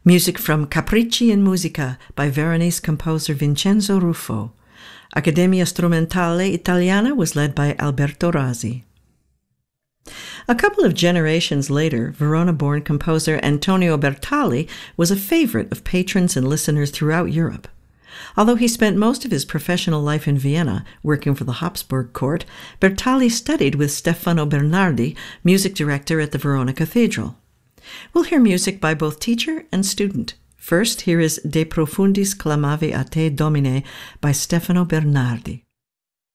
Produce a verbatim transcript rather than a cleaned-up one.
Music from Capricci in Musica by Veronese composer Vincenzo Ruffo. Accademia Strumentale Italiana was led by Alberto Rasi. A couple of generations later, Verona-born composer Antonio Bertali was a favorite of patrons and listeners throughout Europe. Although he spent most of his professional life in Vienna, working for the Habsburg court, Bertali studied with Stefano Bernardi, music director at the Verona Cathedral. We'll hear music by both teacher and student. First, here is De Profundis Clamavi a Te Domine by Stefano Bernardi.